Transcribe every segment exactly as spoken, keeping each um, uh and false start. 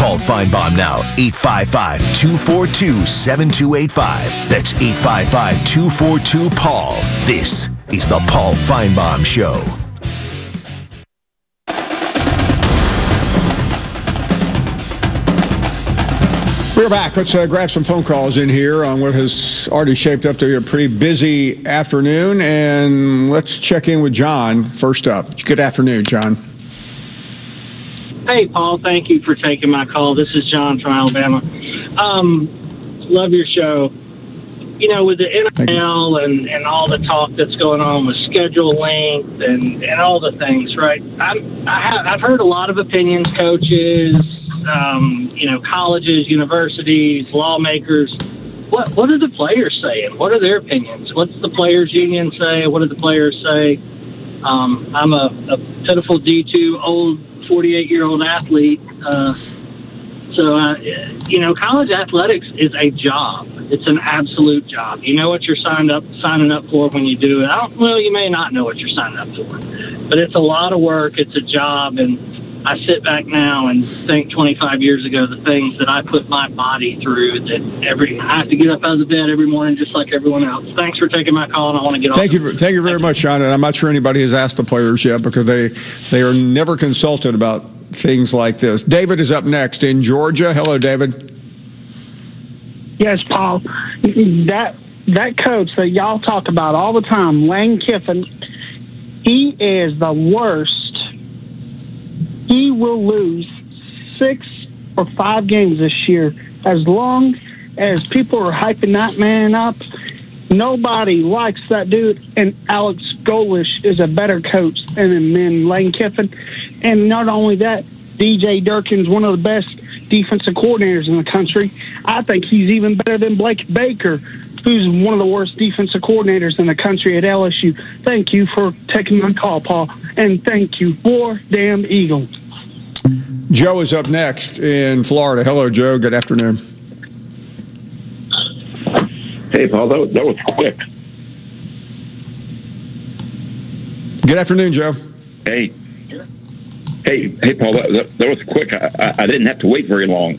Paul Feinbaum now, eight five five, two four two, seven two eight five. That's eight five five, two four two, Paul. This is the Paul Feinbaum Show. We're back. Let's uh, grab some phone calls in here on what has already shaped up to be a pretty busy afternoon. And let's check in with John first up. Good afternoon, John. Hey, Paul. Thank you for taking my call. This is John from Alabama. Um, love your show. You know, with the N F L and, and all the talk that's going on with schedule length and, and all the things, right? I'm, I have, I've heard a lot of opinions, coaches, um, you know, colleges, universities, lawmakers. What what are the players saying? What are their opinions? What's the players' union say? What do the players say? Um, I'm a, a pitiful D two old forty-eight-year-old athlete. Uh, so, uh, you know, college athletics is a job. It's an absolute job. You know what you're signed up signing up for when you do it. I don't, well, you may not know what you're signing up for, but it's a lot of work. It's a job, and I sit back now and think twenty-five years ago the things that I put my body through. That every I have to get up out of the bed every morning just like everyone else. Thanks for taking my call, and I want to get thank off. You, thank you very much, John. And I'm not sure anybody has asked the players yet because they they are never consulted about things like this. David is up next in Georgia. Hello, David. Yes, Paul. That that coach that y'all talk about all the time, Lane Kiffin, he is the worst. He will lose six or five games this year. As long as people are hyping that man up, nobody likes that dude. And Alex Golesh is a better coach than, than Lane Kiffin. And not only that, D J Durkin's one of the best defensive coordinators in the country. I think he's even better than Blake Baker, who's one of the worst defensive coordinators in the country at L S U. Thank you for taking my call, Paul, and thank you. War damn Eagles. Joe is up next in Florida. Hello, Joe. Good afternoon. Hey, Paul. That was, that was quick. Good afternoon, Joe. Hey. Hey, hey, Paul. That, that, that was quick. I, I, I didn't have to wait very long.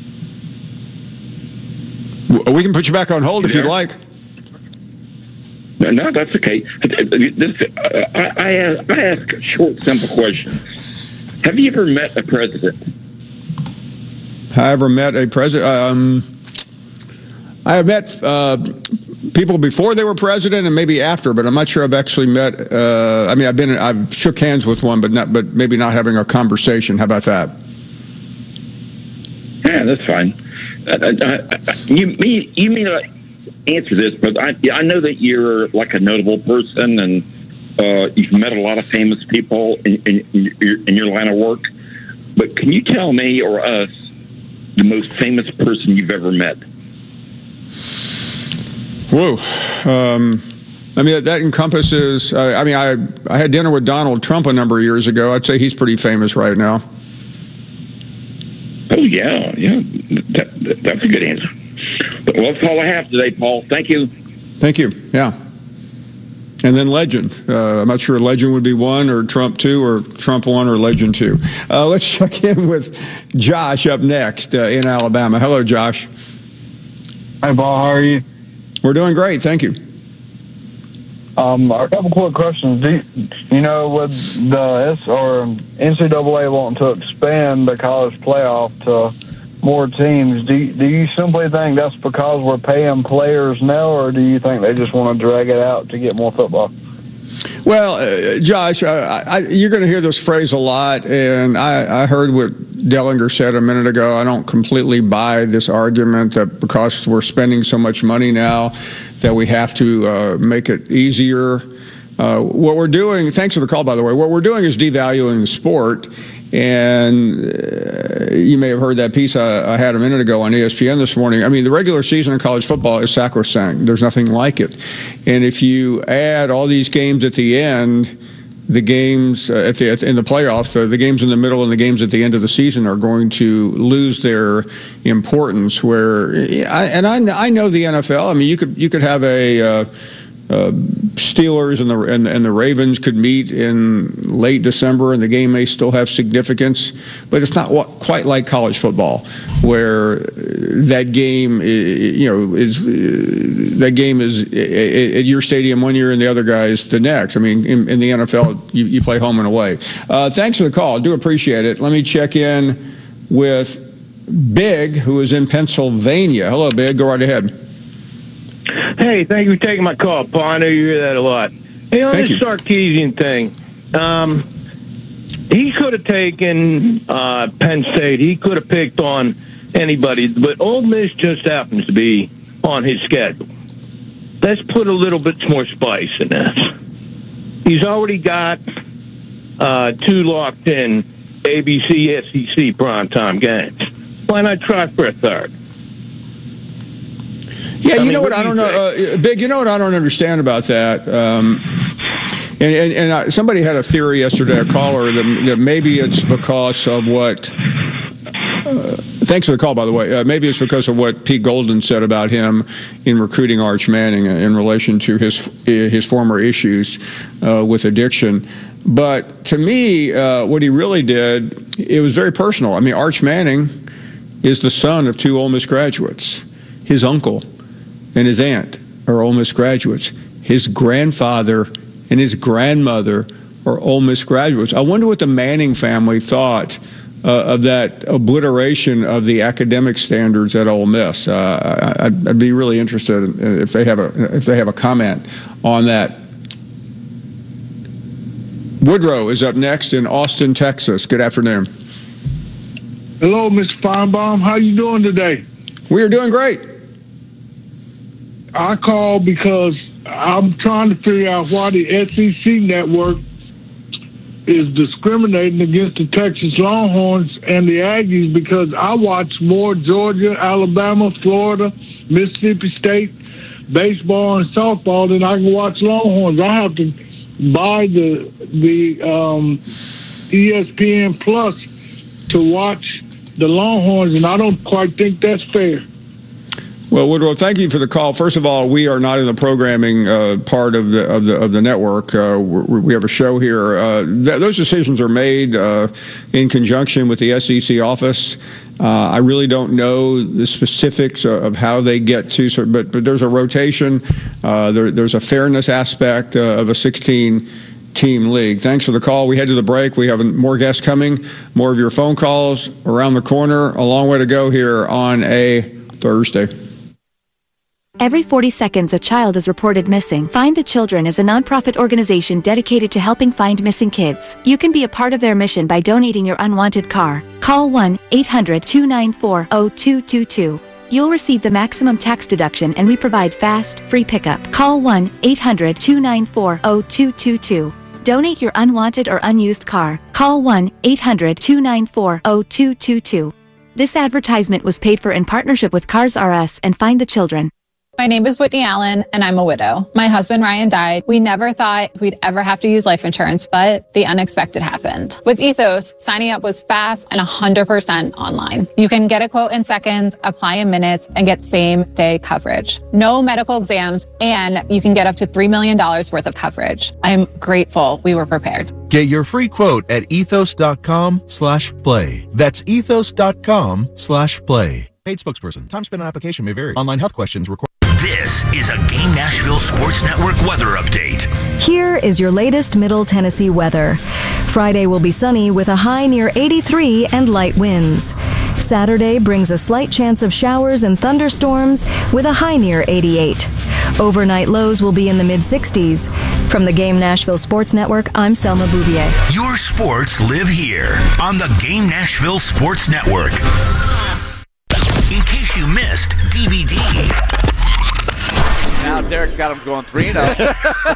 We can put you back on hold if you'd like. No, no, that's okay. This, uh, I, I, ask, I ask a short, simple question. Have you ever met a president? I ever met a president? Um, I have met uh, people before they were president and maybe after, but I'm not sure I've actually met. Uh, I mean, I've been, I've shook hands with one, but not, but maybe not having a conversation. How about that? Yeah, that's fine. Uh, uh, you mean you may not answer this, but I, I know that you're like a notable person and uh, you've met a lot of famous people in, in, in, your, in your line of work. But can you tell me or us the most famous person you've ever met? Whoa. Um, I mean, that encompasses, uh, I mean, I, I had dinner with Donald Trump a number of years ago. I'd say he's pretty famous right now. Oh, yeah, yeah. That, that, that's a good answer. But, well, that's all I have today, Paul. Thank you. Thank you, yeah. And then Legend. Uh, I'm not sure Legend would be one or Trump two or Trump one or Legend two. Uh, let's check in with Josh up next uh, in Alabama. Hello, Josh. Hi, Paul. How are you? We're doing great. Thank you. Um, a couple quick questions. Do you, you know, with the S or N C double A wanting to expand the college playoff to more teams, do you, do you simply think that's because we're paying players now, or do you think they just want to drag it out to get more football? Well, uh, Josh, uh, I, you're going to hear this phrase a lot, and I, I heard what Dellinger said a minute ago. I don't completely buy this argument that because we're spending so much money now that we have to uh, make it easier. Uh, what we're doing, thanks for the call, by the way, what we're doing is devaluing the sport. And uh, you may have heard that piece I, I had a minute ago on E S P N this morning. I mean, the regular season in college football is sacrosanct. There's nothing like it. And if you add all these games at the end, the games uh, at the, at, in the playoffs, uh, the games in the middle and the games at the end of the season are going to lose their importance. Where, I, and I, I know the N F L. I mean, you could you could have a uh, uh, Steelers and the, and the and the Ravens could meet in late December, and the game may still have significance. But it's not what, quite like college football, where that game, you know, is that game is at your stadium one year and the other guy's the next. I mean, in, in the N F L, you, you play home and away. Uh, thanks for the call. I do appreciate it. Let me check in with Big, who is in Pennsylvania. Hello, Big. Go right ahead. Hey, thank you for taking my call, Paul. I know you hear that a lot. Hey, on Thank this you. Sarkisian thing, um, he could have taken uh, Penn State. He could have picked on anybody, but Ole Miss just happens to be on his schedule. Let's put a little bit more spice in this. He's already got uh, two locked in A B C, S E C primetime games. Why not try for a third? Yeah, I you mean, know what, what I do don't you know, uh, Big, you know what I don't understand about that? Um, and and, and I, somebody had a theory yesterday, a caller, that, that maybe it's because of what, uh, thanks for the call, by the way, uh, maybe it's because of what Pete Golden said about him in recruiting Arch Manning in relation to his, his former issues uh, with addiction. But to me, uh, what he really did, it was very personal. I mean, Arch Manning is the son of two Ole Miss graduates. His uncle and his aunt are Ole Miss graduates. His grandfather and his grandmother are Ole Miss graduates. I wonder what the Manning family thought uh, of that obliteration of the academic standards at Ole Miss. Uh, I'd, I'd be really interested if they have a if they have a comment on that. Woodrow is up next in Austin, Texas. Good afternoon. Hello, Mister Feinbaum. How you doing today? We are doing great. I called because I'm trying to figure out why the S E C network is discriminating against the Texas Longhorns and the Aggies, because I watch more Georgia, Alabama, Florida, Mississippi State baseball and softball than I can watch Longhorns. I have to buy the the um, E S P N Plus to watch the Longhorns, and I don't quite think that's fair. Well, Woodrow, thank you for the call. First of all, we are not in the programming uh, part of the of the of the network. Uh, we have a show here. Uh, th- those decisions are made uh, in conjunction with the S E C office. Uh, I really don't know the specifics of how they get to, but but there's a rotation. Uh, there, there's a fairness aspect uh, of a sixteen team league. Thanks for the call. We head to the break. We have more guests coming, more of your phone calls around the corner. A long way to go here on a Thursday. Every forty seconds, a child is reported missing. Find the Children is a nonprofit organization dedicated to helping find missing kids. You can be a part of their mission by donating your unwanted car. Call one eight hundred two nine four zero two two two. You'll receive the maximum tax deduction, and we provide fast, free pickup. Call one eight hundred two nine four zero two two two. Donate your unwanted or unused car. Call one eight hundred two nine four zero two two two. This advertisement was paid for in partnership with Cars R Us and Find the Children. My name is Whitney Allen, and I'm a widow. My husband, Ryan, died. We never thought we'd ever have to use life insurance, but the unexpected happened. With Ethos, signing up was fast and one hundred percent online. You can get a quote in seconds, apply in minutes, and get same-day coverage. No medical exams, and you can get up to three million dollars worth of coverage. I'm grateful we were prepared. Get your free quote at ethos.com slash play. That's ethos.com slash play. Paid spokesperson. Time spent on application may vary. Online health questions require. This is a Game Nashville Sports Network weather update. Here is your latest Middle Tennessee weather. Friday will be sunny with a high near eighty-three and light winds. Saturday brings a slight chance of showers and thunderstorms with a high near eighty-eight. Overnight lows will be in the mid sixties. From the Game Nashville Sports Network, I'm Selma Bouvier. Your sports live here on the Game Nashville Sports Network. In case you missed D V D. Now Derek's got him going three and oh.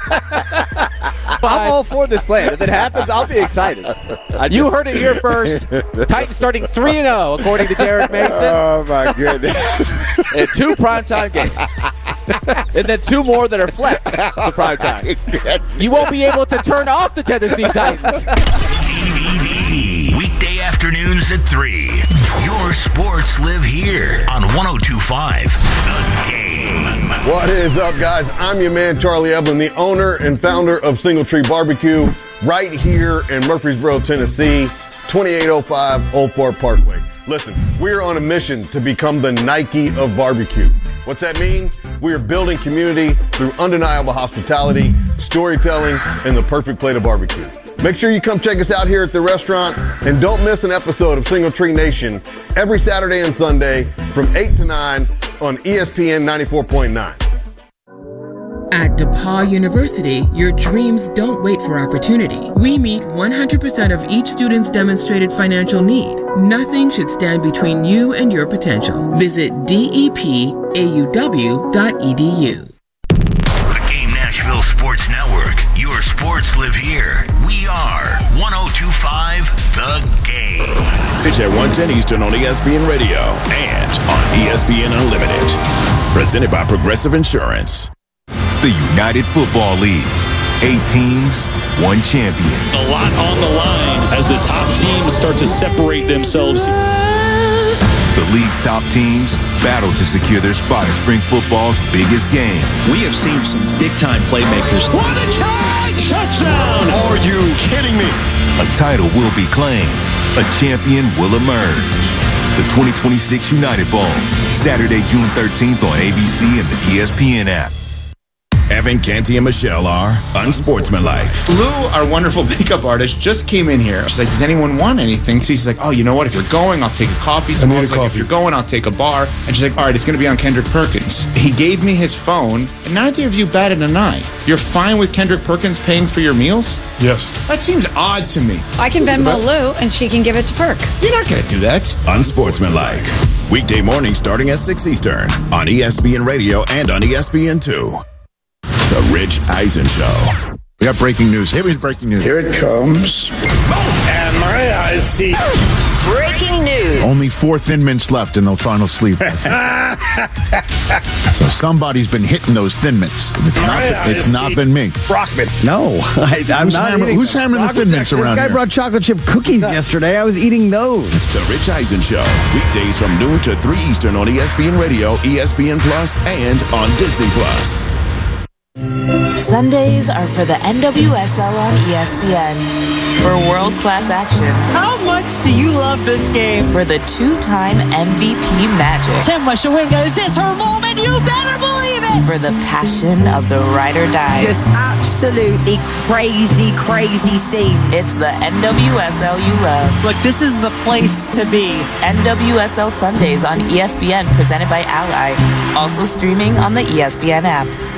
I'm all for this plan. If it happens, I'll be excited. Just, you heard it here first. Titans starting three and oh, according to Derek Mason. Oh, my goodness. And two primetime games. And then two more that are flex for primetime. You won't be able to turn off the Tennessee Titans. D V D. Weekday afternoon. afternoons at three. Your sports live here on one oh two point five The Game. What is up, guys? I'm your man, Charlie Eblin, the owner and founder of Single Tree Barbecue, right here in Murfreesboro, Tennessee, twenty-eight oh five Old Fort Parkway. Listen, we're on a mission to become the Nike of barbecue. What's that mean? We are building community through undeniable hospitality, storytelling, and the perfect plate of barbecue. Make sure you come check us out here at the restaurant, and don't miss an episode of Single Tree Nation every Saturday and Sunday from eight to nine on E S P N ninety-four point nine. At DePaul University, your dreams don't wait for opportunity. We meet one hundred percent of each student's demonstrated financial need. Nothing should stand between you and your potential. Visit D E P A U W dot E D U. The Game Nashville Sports Network. Your sports live here. We are one oh two point five The Game. It's at one ten Eastern on E S P N Radio and on E S P N Unlimited. Presented by Progressive Insurance. The United Football League. Eight teams, one champion. A lot on the line as the top teams start to separate themselves. The league's top teams battle to secure their spot in spring football's biggest game. We have seen some big-time playmakers. What a catch! Touchdown! Are you kidding me? A title will be claimed. A champion will emerge. The twenty twenty-six United Bowl, Saturday, June thirteenth on A B C and the E S P N app. Evan, Canty, and Michelle are unsportsmanlike. Lou, our wonderful makeup artist, just came in here. She's like, does anyone want anything? So she's like, oh, you know what? If you're going, I'll take a coffee. So I was like, if you're going, I'll take a bar. And she's like, all right, it's going to be on Kendrick Perkins. He gave me his phone, and neither of you batted an eye. You're fine with Kendrick Perkins paying for your meals? Yes. That seems odd to me. I can Venmo Lou, and she can give it to Perk. You're not going to do that. Unsportsmanlike. Weekday mornings starting at six Eastern on E S P N Radio and on E S P N two. The Rich Eisen Show. We got breaking news. Here is breaking news. Here it comes. And my eyes see. Breaking news. Only four Thin Mints left and they'll final sleep. So somebody's been hitting those Thin Mints. It's not, been, it's not been me. Brockman. No, I, I'm who's not hammer, eating Who's hammering the Thin Mints around This guy here? brought chocolate chip cookies yesterday. I was eating those. The Rich Eisen Show. Weekdays from noon to three Eastern on E S P N Radio, E S P N Plus, and on Disney Plus. Sundays are for the N W S L on E S P N. For world-class action. How much do you love this game? For the two-time M V P magic. Tim Washawinga, is this her moment? You better believe it! For the passion of the ride or die. Just absolutely crazy, crazy scene. It's the N W S L you love. Look, this is the place to be. N W S L Sundays on E S P N, presented by Ally. Also streaming on the E S P N app.